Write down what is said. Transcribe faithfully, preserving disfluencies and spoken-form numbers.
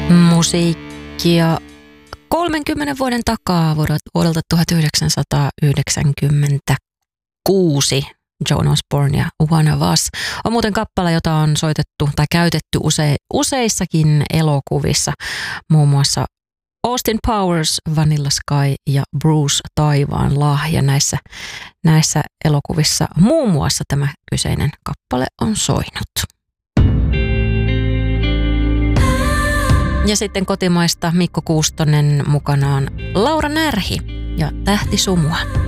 Musiikkia kolmenkymmenen vuoden takaa vuodelta tuhatyhdeksänsataayhdeksänkymmentäkuusi. Joan Osborne ja One of Us on muuten kappale, jota on soitettu tai käytetty use, useissakin elokuvissa, muun muassa Austin Powers, Vanilla Sky ja Bruce Taivaan lahja. Näissä, näissä elokuvissa muun muassa tämä kyseinen kappale on soinut. Ja sitten kotimaista Mikko Kuustonen mukanaan Laura Närhi ja Tähti sumua.